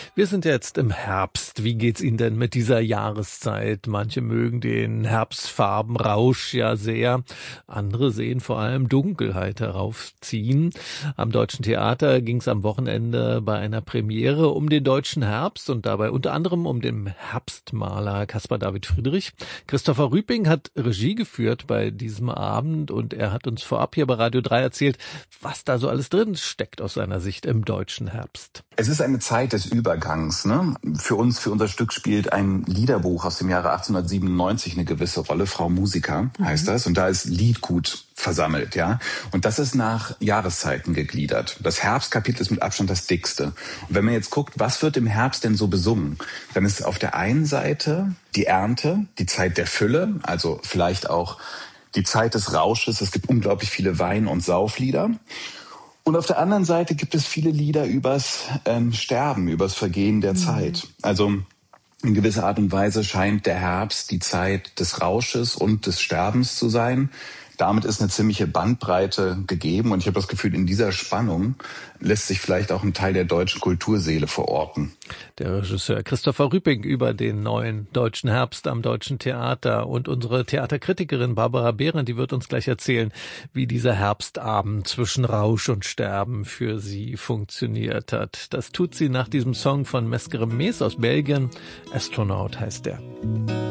Wir sind jetzt im Herbst. Wie geht's Ihnen denn mit dieser Jahreszeit? Manche mögen den Herbstfarbenrausch ja sehr. Andere sehen vor allem Dunkelheit heraufziehen. Am Deutschen Theater ging es am Wochenende bei einer Premiere um den deutschen Herbst und dabei unter anderem um den Herbstmaler Caspar David Friedrich. Christopher Rüping hat Regie geführt bei diesem Abend und er hat uns vorab hier bei Radio 3 erzählt, was da so alles drin steckt aus seiner Sicht im deutschen Herbst. Es ist eine Zeit des Übergangs. Ne? Für unser Stück spielt ein Liederbuch aus dem Jahre 1897 eine gewisse Rolle. Frau Musiker heißt das. Und da ist Liedgut versammelt, ja. Und das ist nach Jahreszeiten gegliedert. Das Herbstkapitel ist mit Abstand das dickste. Und wenn man jetzt guckt, was wird im Herbst denn so besungen, dann ist auf der einen Seite die Ernte, die Zeit der Fülle, also vielleicht auch die Zeit des Rausches. Es gibt unglaublich viele Wein- und Sauflieder. Und auf der anderen Seite gibt es viele Lieder übers Sterben, übers Vergehen der Zeit. Also in gewisser Art und Weise scheint der Herbst die Zeit des Rausches und des Sterbens zu sein. Damit ist eine ziemliche Bandbreite gegeben. Und ich habe das Gefühl, in dieser Spannung lässt sich vielleicht auch ein Teil der deutschen Kulturseele verorten. Der Regisseur Christopher Rüping über den neuen deutschen Herbst am Deutschen Theater. Und unsere Theaterkritikerin Barbara Behrendt, die wird uns gleich erzählen, wie dieser Herbstabend zwischen Rausch und Sterben für sie funktioniert hat. Das tut sie nach diesem Song von Meskerem Mees aus Belgien. Astronaut heißt der.